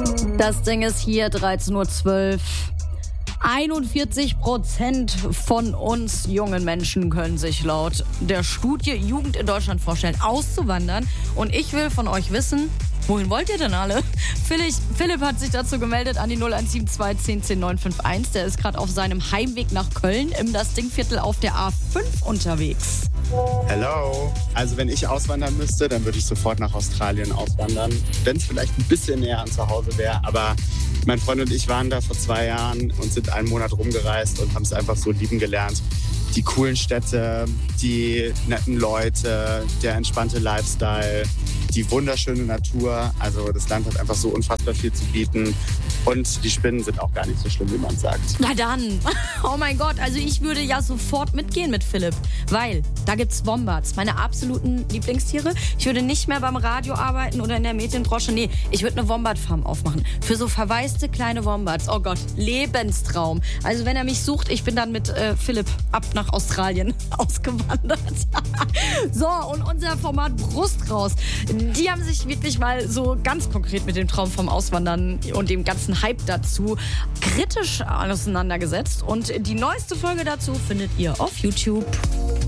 Das Ding ist hier, 13:12 Uhr. 41% von uns jungen Menschen können sich laut der Studie Jugend in Deutschland vorstellen, auszuwandern. Und ich will von euch wissen, wohin wollt ihr denn alle? Philipp hat sich dazu gemeldet an die 0172 10 10 951. Der ist gerade auf seinem Heimweg nach Köln im Das Dingviertel auf der A5 unterwegs. Hello. Also wenn ich auswandern müsste, dann würde ich sofort nach Australien auswandern. Wenn es vielleicht ein bisschen näher an zu Hause wäre. Aber mein Freund und ich waren da vor 2 Jahren und sind einen Monat rumgereist und haben es einfach so lieben gelernt. Die coolen Städte, die netten Leute, der entspannte Lifestyle, die wunderschöne Natur. Also das Land hat einfach so unfassbar viel zu bieten. Und die Spinnen sind auch gar nicht so schlimm, wie man sagt. Na dann. Oh mein Gott, also ich würde ja sofort mitgehen mit Philipp. Weil da gibt's Wombats, meine absoluten Lieblingstiere. Ich würde nicht mehr beim Radio arbeiten oder in der Medienbranche. Nee, ich würde eine Wombat-Farm aufmachen. Für so verwaiste kleine Wombats. Oh Gott, Lebenstraum. Also wenn er mich sucht, ich bin dann mit Philipp ab nach Australien ausgewandert. So, und unser Format Brust raus. Die haben sich wirklich mal so ganz konkret mit dem Traum vom Auswandern und dem ganzen Hype dazu kritisch auseinandergesetzt. Und die neueste Folge dazu findet ihr auf YouTube.